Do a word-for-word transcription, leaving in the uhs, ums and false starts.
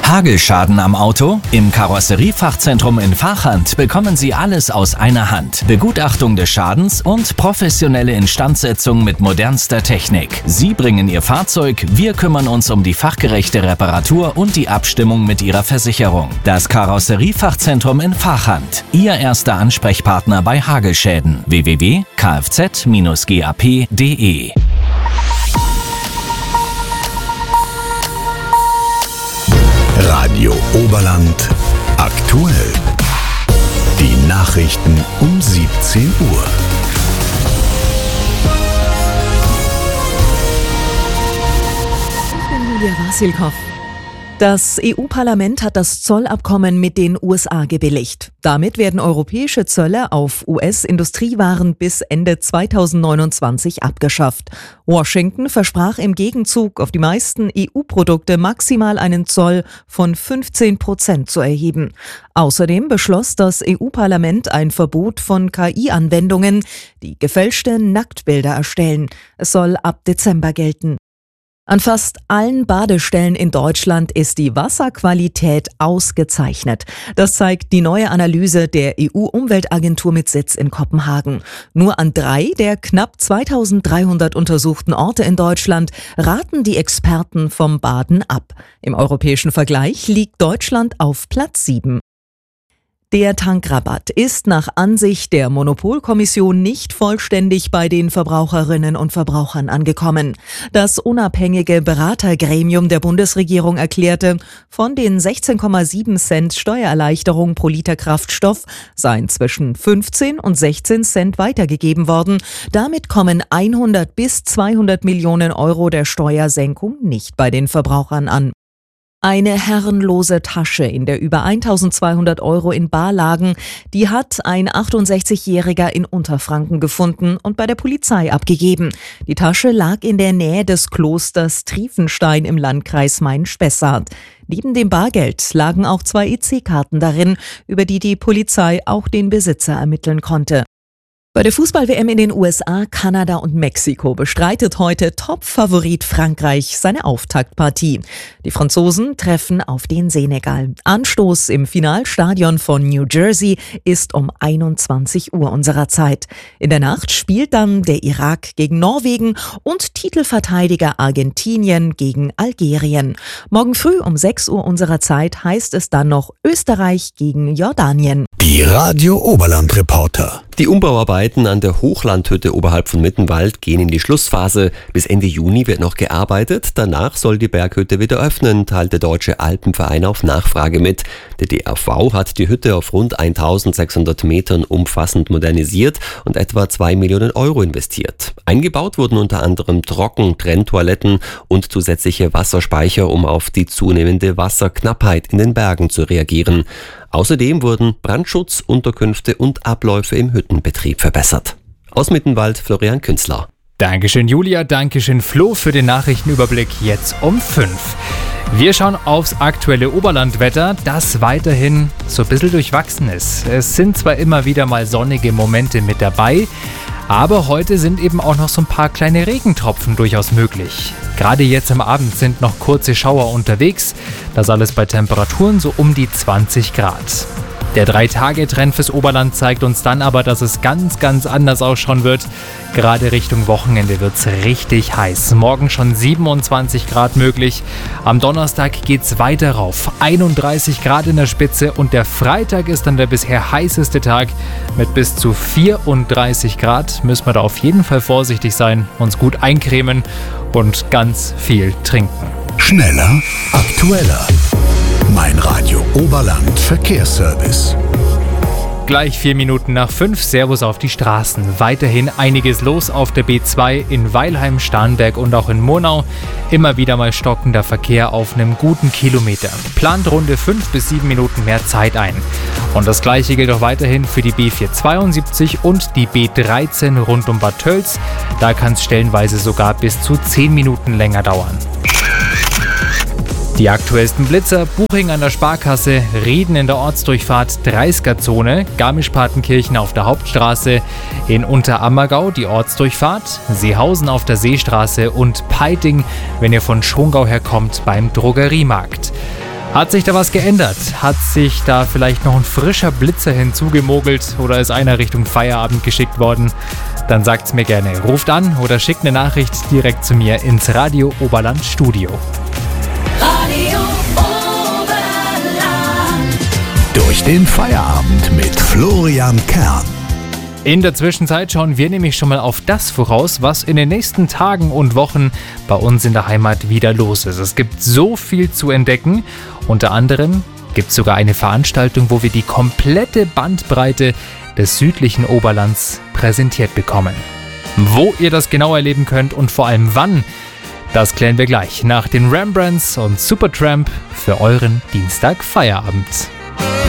Hagelschaden am Auto? Im Karosseriefachzentrum in Vachand bekommen Sie alles aus einer Hand. Begutachtung des Schadens und professionelle Instandsetzung mit modernster Technik. Sie bringen Ihr Fahrzeug, wir kümmern uns um die fachgerechte Reparatur und die Abstimmung mit Ihrer Versicherung. Das Karosseriefachzentrum in Vachand. Ihr erster Ansprechpartner bei Hagelschäden. w w w punkt k f z dash g a p punkt d e Radio Oberland aktuell. Die Nachrichten um siebzehn Uhr. Ich bin Julia Wasilkow. Das E U-Parlament hat das Zollabkommen mit den U S A gebilligt. Damit werden europäische Zölle auf U S-Industriewaren bis Ende zweitausendneunundzwanzig abgeschafft. Washington versprach im Gegenzug auf die meisten E U-Produkte maximal einen Zoll von fünfzehn Prozent zu erheben. Außerdem beschloss das E U-Parlament ein Verbot von K I-Anwendungen, die gefälschte Nacktbilder erstellen. Es soll ab Dezember gelten. An fast allen Badestellen in Deutschland ist die Wasserqualität ausgezeichnet. Das zeigt die neue Analyse der E U-Umweltagentur mit Sitz in Kopenhagen. Nur an drei der knapp zweitausenddreihundert untersuchten Orte in Deutschland raten die Experten vom Baden ab. Im europäischen Vergleich liegt Deutschland auf Platz sieben. Der Tankrabatt ist nach Ansicht der Monopolkommission nicht vollständig bei den Verbraucherinnen und Verbrauchern angekommen. Das unabhängige Beratergremium der Bundesregierung erklärte, von den sechzehn Komma sieben Cent Steuererleichterung pro Liter Kraftstoff seien zwischen fünfzehn und sechzehn Cent weitergegeben worden. Damit kommen hundert bis zweihundert Millionen Euro der Steuersenkung nicht bei den Verbrauchern an. Eine herrenlose Tasche, in der über eintausendzweihundert Euro in Bar lagen, die hat ein achtundsechzigjähriger in Unterfranken gefunden und bei der Polizei abgegeben. Die Tasche lag in der Nähe des Klosters Triefenstein im Landkreis Main-Spessart. Neben dem Bargeld lagen auch zwei E C-Karten darin, über die die Polizei auch den Besitzer ermitteln konnte. Bei der Fußball-W M in den U S A, Kanada und Mexiko bestreitet heute Top-Favorit Frankreich seine Auftaktpartie. Die Franzosen treffen auf den Senegal. Anstoß im Finalstadion von New Jersey ist um einundzwanzig Uhr unserer Zeit. In der Nacht spielt dann der Irak gegen Norwegen und Titelverteidiger Argentinien gegen Algerien. Morgen früh um sechs Uhr unserer Zeit heißt es dann noch Österreich gegen Jordanien. Die Radio Oberland Reporter. Die Umbauarbeiten an der Hochlandhütte oberhalb von Mittenwald gehen in die Schlussphase. Bis Ende Juni wird noch gearbeitet. Danach soll die Berghütte wieder öffnen, teilt der Deutsche Alpenverein auf Nachfrage mit. Der D A V hat die Hütte auf rund eintausendsechshundert Metern umfassend modernisiert und etwa zwei Millionen Euro investiert. Eingebaut wurden unter anderem Trocken-, Trenntoiletten und zusätzliche Wasserspeicher, um auf die zunehmende Wasserknappheit in den Bergen zu reagieren. Außerdem wurden Brandschutz, Unterkünfte und Abläufe im Hüttenbetrieb verbessert. Aus Mittenwald, Florian Künzler. Dankeschön Julia, Dankeschön Flo für den Nachrichtenüberblick jetzt um fünf. Wir schauen aufs aktuelle Oberlandwetter, das weiterhin so ein bisschen durchwachsen ist. Es sind zwar immer wieder mal sonnige Momente mit dabei, aber heute sind eben auch noch so ein paar kleine Regentropfen durchaus möglich. Gerade jetzt am Abend sind noch kurze Schauer unterwegs. Das alles bei Temperaturen so um die zwanzig Grad. Der drei-Tage-Trend fürs Oberland zeigt uns dann aber, dass es ganz, ganz anders ausschauen wird. Gerade Richtung Wochenende wird es richtig heiß. Morgen schon siebenundzwanzig Grad möglich. Am Donnerstag geht es weiter rauf. einunddreißig Grad in der Spitze und der Freitag ist dann der bisher heißeste Tag mit bis zu vierunddreißig Grad. Müssen wir da auf jeden Fall vorsichtig sein, uns gut eincremen und ganz viel trinken. Schneller, aktueller. Mein Radio Oberland Verkehrsservice. Gleich vier Minuten nach fünf, Servus auf die Straßen. Weiterhin einiges los auf der B zwei in Weilheim, Starnberg und auch in Murnau. Immer wieder mal stockender Verkehr auf einem guten Kilometer. Plant runde fünf bis sieben Minuten mehr Zeit ein. Und das gleiche gilt auch weiterhin für die B vierhundertzweiundsiebzig und die B dreizehn rund um Bad Tölz. Da kann es stellenweise sogar bis zu zehn Minuten länger dauern. Die aktuellsten Blitzer: Buching an der Sparkasse, Rieden in der Ortsdurchfahrt dreißiger Zone, Garmisch-Partenkirchen auf der Hauptstraße, in Unterammergau die Ortsdurchfahrt, Seehausen auf der Seestraße und Peiting, wenn ihr von Schongau her kommt, beim Drogeriemarkt. Hat sich da was geändert? Hat sich da vielleicht noch ein frischer Blitzer hinzugemogelt oder ist einer Richtung Feierabend geschickt worden? Dann sagt's mir gerne. Ruft an oder schickt eine Nachricht direkt zu mir ins Radio Oberland Studio. Radio Oberland. Durch den Feierabend mit Florian Kern. In der Zwischenzeit schauen wir nämlich schon mal auf das voraus, was in den nächsten Tagen und Wochen bei uns in der Heimat wieder los ist. Es gibt so viel zu entdecken. Unter anderem gibt es sogar eine Veranstaltung, wo wir die komplette Bandbreite des südlichen Oberlands präsentiert bekommen. Wo ihr das genau erleben könnt und vor allem wann, das klären wir gleich nach den Rembrandts und Supertramp für euren Dienstag Feierabend.